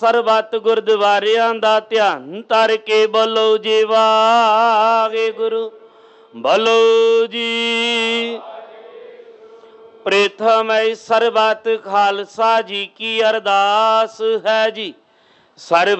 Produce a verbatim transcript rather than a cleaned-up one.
ਸਰਬੱਤ ਗੁਰਦੁਆਰਿਆਂ ਦਾ ਧਿਆਨ ਧਰ ਕੇ ਬੋਲੋ ਜੀ ਵਾਹਿਗੁਰੂ। ਬੋਲੋ ਜੀ। ਪ੍ਰਥਮ ਸਰਬੱਤ ਖਾਲਸਾ ਜੀ ਕੀ ਅਰਦਾਸ ਹੈ ਜੀ। ਸਰਬ